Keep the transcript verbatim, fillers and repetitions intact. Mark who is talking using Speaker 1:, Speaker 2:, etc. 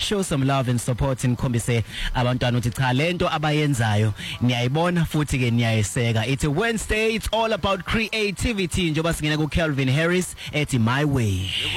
Speaker 1: show some love and support nikhombise abantwana uthi cha lento abayenzayo niyayibona futhi ke niyayiseka. It's a Wednesday, it's all about creativity njoba singena ku Calvin Harris ethi My Way.